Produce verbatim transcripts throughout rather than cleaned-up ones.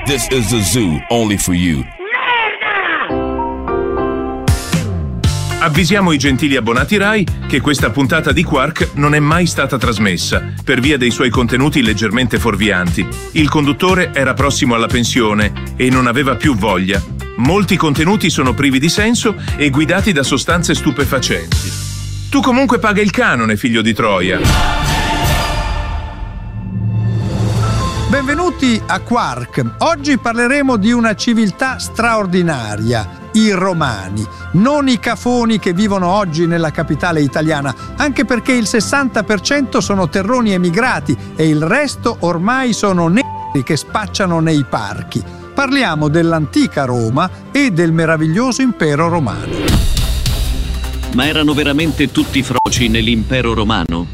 This is the zoo, only for you. Avvisiamo i gentili abbonati Rai che questa puntata di Quark non è mai stata trasmessa per via dei suoi contenuti leggermente fuorvianti. Il conduttore era prossimo alla pensione e non aveva più voglia. Molti contenuti sono privi di senso e guidati da sostanze stupefacenti. Tu comunque paga il canone, figlio di Troia. Benvenuti a Quark. Oggi parleremo di una civiltà straordinaria, i Romani, non i cafoni che vivono oggi nella capitale italiana, anche perché il sessanta per cento sono terroni emigrati e il resto ormai sono neri che spacciano nei parchi. Parliamo dell'antica Roma e del meraviglioso impero romano. Ma erano veramente tutti froci nell'impero romano?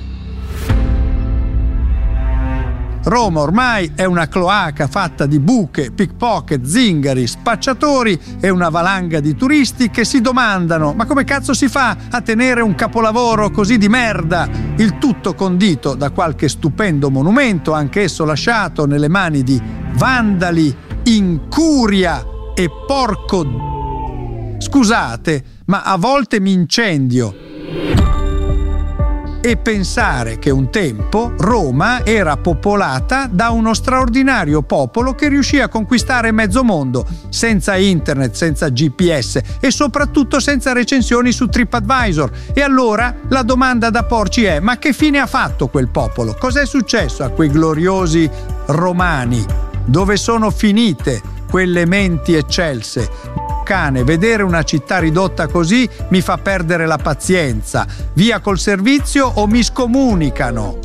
Roma ormai è una cloaca fatta di buche, pickpocket, zingari, spacciatori e una valanga di turisti che si domandano: ma come cazzo si fa a tenere un capolavoro così di merda? Il tutto condito da qualche stupendo monumento, anch'esso lasciato nelle mani di vandali, incuria e porco. Scusate, ma a volte mi incendio. E pensare che un tempo Roma era popolata da uno straordinario popolo che riuscì a conquistare mezzo mondo, senza internet, senza G P S e soprattutto senza recensioni su TripAdvisor. E allora la domanda da porci è: ma che fine ha fatto quel popolo? Cos'è successo a quei gloriosi romani? Dove sono finite quelle menti eccelse? Cane, vedere una città ridotta così mi fa perdere la pazienza. Via col servizio o mi scomunicano.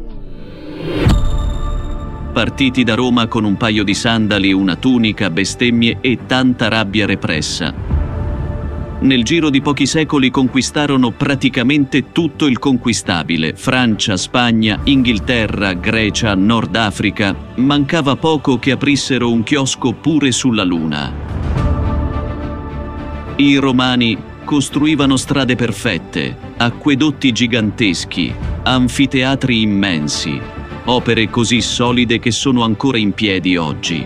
Partiti da Roma con un paio di sandali, una tunica, bestemmie e tanta rabbia repressa. Nel giro di pochi secoli conquistarono praticamente tutto il conquistabile: Francia, Spagna, Inghilterra, Grecia, Nord Africa. Mancava poco che aprissero un chiosco pure sulla Luna. I romani costruivano strade perfette, acquedotti giganteschi, anfiteatri immensi, opere così solide che sono ancora in piedi oggi.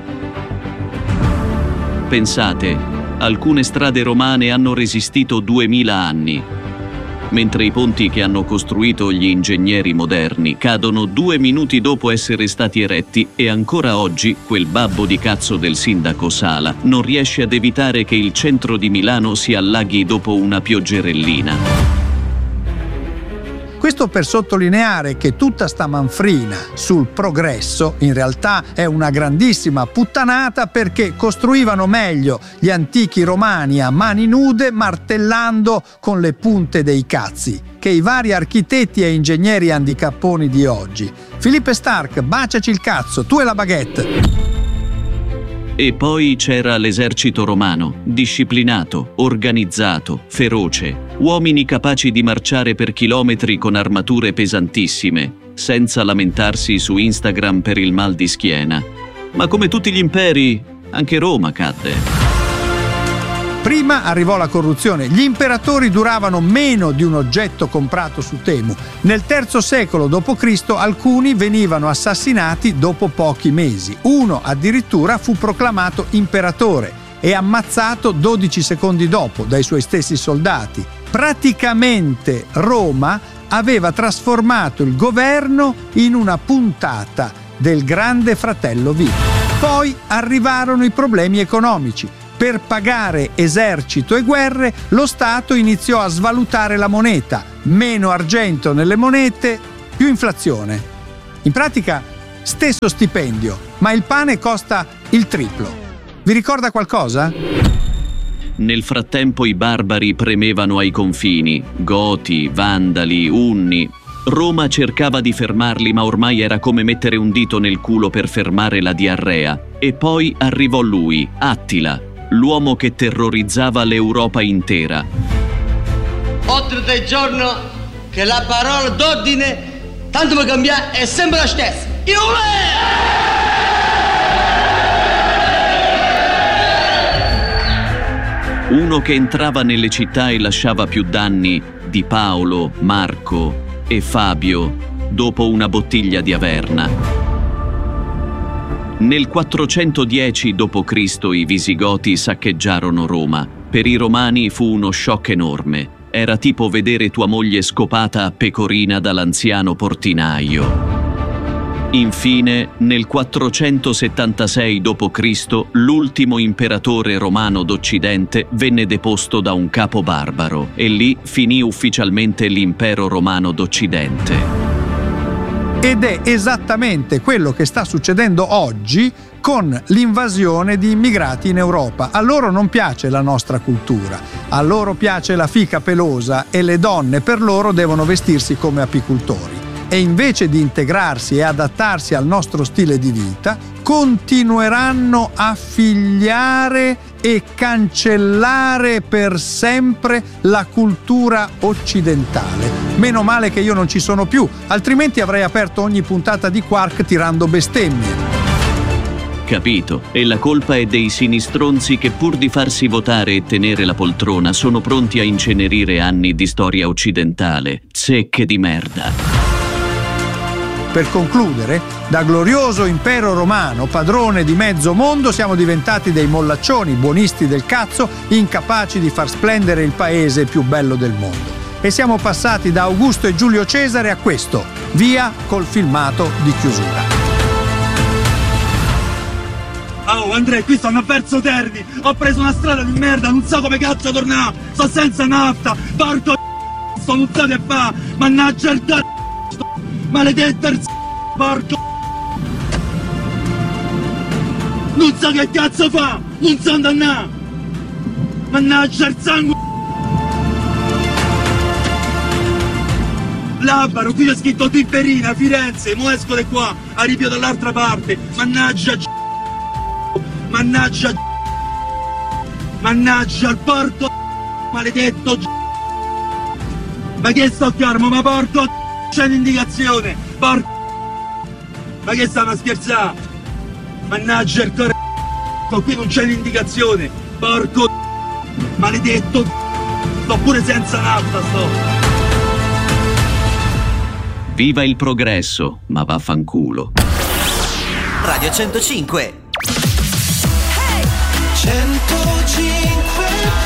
Pensate, alcune strade romane hanno resistito duemila anni, mentre i ponti che hanno costruito gli ingegneri moderni cadono due minuti dopo essere stati eretti e ancora oggi quel babbo di cazzo del sindaco Sala non riesce ad evitare che il centro di Milano si allaghi dopo una pioggerellina. Questo per sottolineare che tutta sta manfrina sul progresso in realtà è una grandissima puttanata, perché costruivano meglio gli antichi romani a mani nude, martellando con le punte dei cazzi, che i vari architetti e ingegneri handicapponi di oggi. Philippe Starck, baciaci il cazzo, tu e la baguette. E poi c'era l'esercito romano, disciplinato, organizzato, feroce, uomini capaci di marciare per chilometri con armature pesantissime, senza lamentarsi su Instagram per il mal di schiena. Ma come tutti gli imperi, anche Roma cadde. Prima arrivò la corruzione. Gli imperatori duravano meno di un oggetto comprato su Temu. Nel terzo secolo dopo Cristo alcuni venivano assassinati dopo pochi mesi. Uno addirittura fu proclamato imperatore e ammazzato dodici secondi dopo dai suoi stessi soldati. Praticamente Roma aveva trasformato il governo in una puntata del Grande Fratello V I P. Poi arrivarono i problemi economici. Per pagare esercito e guerre, lo Stato iniziò a svalutare la moneta. Meno argento nelle monete, più inflazione. In pratica, stesso stipendio, ma il pane costa il triplo. Vi ricorda qualcosa? Nel frattempo i barbari premevano ai confini, Goti, Vandali, Unni. Roma cercava di fermarli, ma ormai era come mettere un dito nel culo per fermare la diarrea. E poi arrivò lui, Attila, l'uomo che terrorizzava l'Europa intera. Oltre del giorno che la parola d'ordine, tanto per cambiare, è sempre la stessa. Io Uno che entrava nelle città e lasciava più danni di Paolo, Marco e Fabio dopo una bottiglia di Averna. Nel quattrocentodieci dopo Cristo i Visigoti saccheggiarono Roma. Per i Romani fu uno shock enorme. Era tipo vedere tua moglie scopata a pecorina dall'anziano portinaio. Infine, nel quattrocentosettantasei dopo Cristo, l'ultimo imperatore romano d'Occidente venne deposto da un capo barbaro e lì finì ufficialmente l'impero romano d'Occidente. Ed è esattamente quello che sta succedendo oggi con l'invasione di immigrati in Europa. A loro non piace la nostra cultura, a loro piace la fica pelosa e le donne per loro devono vestirsi come apicoltori. E invece di integrarsi e adattarsi al nostro stile di vita, continueranno a figliare e cancellare per sempre la cultura occidentale. Meno male che io non ci sono più, altrimenti avrei aperto ogni puntata di Quark tirando bestemmie. Capito, e la colpa è dei sinistronzi che pur di farsi votare e tenere la poltrona sono pronti a incenerire anni di storia occidentale. Zecche di merda. Per concludere, da glorioso impero romano, padrone di mezzo mondo, siamo diventati dei mollaccioni, buonisti del cazzo, incapaci di far splendere il paese più bello del mondo. E siamo passati da Augusto e Giulio Cesare a questo. Via col filmato di chiusura. Oh Andrea, qui stanno a Verso Terni, ho preso una strada di merda, non so come cazzo tornare, sto senza nafta, porco sto nuzzate a fa, mannaggia il c***o, maledetta il porco, non so che cazzo fa, non so andare, mannaggia il sangue. Labaro, qui c'è scritto Timperina, Firenze, mo esco di qua, arrivo dall'altra parte, mannaggia mannaggia mannaggia il porco maledetto. Ma che sto chiaro, ma porco c'è un'indicazione, porco, ma che stanno a scherzare, mannaggia il cuore, qui non c'è l'indicazione, porco maledetto, sto pure senza nafta sto. Viva il progresso, ma vaffanculo. Radio centocinque. centocinque.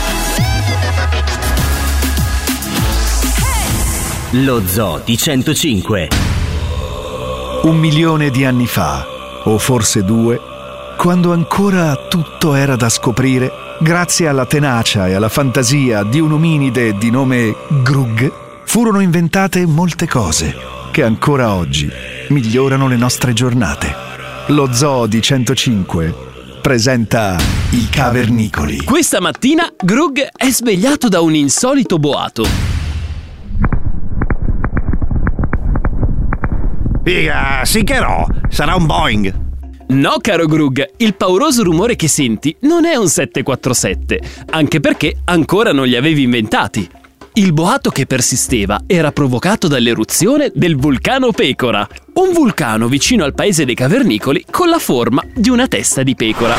Lo Zoo di centocinque. Un milione di anni fa, o forse due, quando ancora tutto era da scoprire, grazie alla tenacia e alla fantasia di un ominide di nome Grug, furono inventate molte cose che ancora oggi migliorano le nostre giornate. Lo Zoo di centocinque presenta I Cavernicoli. Questa mattina Grug è svegliato da un insolito boato. Figa, sì che no, sarà un Boeing. No, caro Grug, il pauroso rumore che senti non è un sette quattro sette, anche perché ancora non li avevi inventati. Il boato che persisteva era provocato dall'eruzione del vulcano Pecora, un vulcano vicino al paese dei Cavernicoli con la forma di una testa di pecora.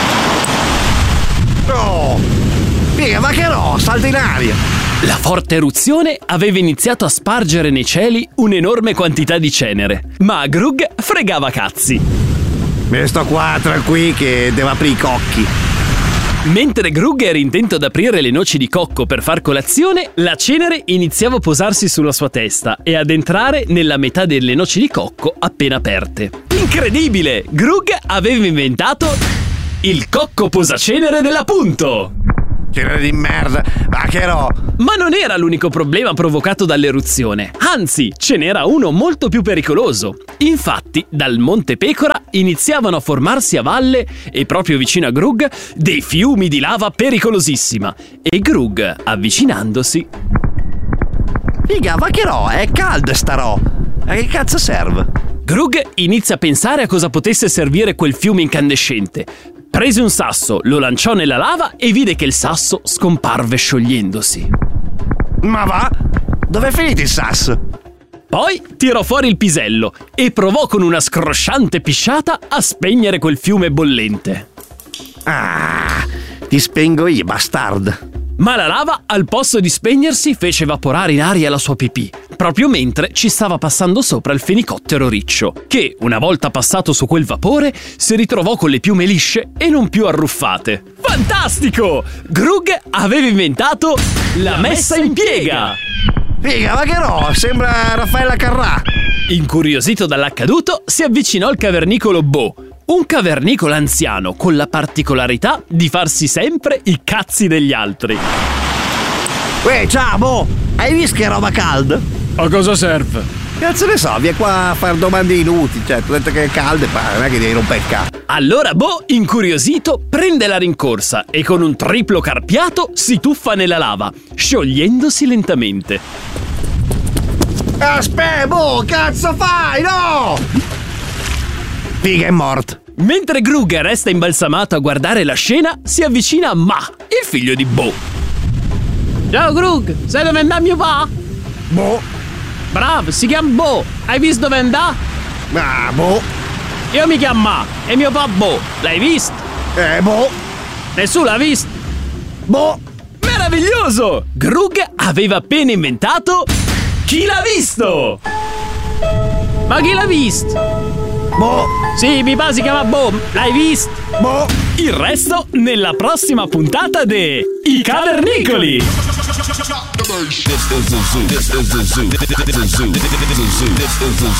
No! Figa, ma che no, salta in aria! La forte eruzione aveva iniziato a spargere nei cieli un'enorme quantità di cenere, ma a Grug fregava cazzi. Me sto qua tranquilli che devo aprire i cocchi. Mentre Grug era intento ad aprire le noci di cocco per far colazione, la cenere iniziava a posarsi sulla sua testa e ad entrare nella metà delle noci di cocco appena aperte. Incredibile! Grug aveva inventato il cocco posacenere dell'appunto! Cenere di merda, ma che no! Ma non era l'unico problema provocato dall'eruzione, anzi, ce n'era uno molto più pericoloso. Infatti, dal Monte Pecora iniziavano a formarsi a valle e proprio vicino a Grug dei fiumi di lava pericolosissima. E Grug, avvicinandosi... Figa, ma che no, è calda sta roba! A che cazzo serve? Grug inizia a pensare a cosa potesse servire quel fiume incandescente. Prese un sasso, lo lanciò nella lava e vide che il sasso scomparve sciogliendosi. Ma va? Dove è finito il sasso? Poi tirò fuori il pisello e provò con una scrosciante pisciata a spegnere quel fiume bollente. Ah, ti spengo io, bastard. Ma la lava, al posto di spegnersi, fece evaporare in aria la sua pipì, proprio mentre ci stava passando sopra il fenicottero Riccio, che, una volta passato su quel vapore, si ritrovò con le piume lisce e non più arruffate. Fantastico! Grug aveva inventato la messa in piega! Figa, ma che no, sembra Raffaella Carrà. Incuriosito dall'accaduto, si avvicinò al cavernicolo Bo, un cavernicolo anziano con la particolarità di farsi sempre i cazzi degli altri. Uè, ciao, Bo, hai visto che roba calda? A cosa serve? Cazzo ne so, vieni qua a fare domande inutili, cioè, tu hai detto che è caldo, ma non è che devi rompere il cazzo. Allora Bo, incuriosito, prende la rincorsa e con un triplo carpiato si tuffa nella lava, sciogliendosi lentamente. Aspetta, Bo, cazzo fai, no! Figa, è morto. Mentre Grug resta imbalsamato a guardare la scena, si avvicina Ma, il figlio di Bo. Ciao Grug, sai dove andà mio pa? Bo. Bravo, si chiama Bo. Hai visto dove andà? Ah, Bo. Io mi chiamo Ma e mio pa Bo. L'hai visto? Eh, Bo. Nessuno l'ha visto? Bo. Meraviglioso! Grug aveva appena inventato Chi l'ha visto? Ma chi l'ha visto? Bo. Sì, mi pa si chiama Bo. L'hai visto? Bo. Il resto nella prossima puntata de I Cavernicoli. This is the zoo. This is the zoo. This is the zoo. This is the zoo. This is the zoo.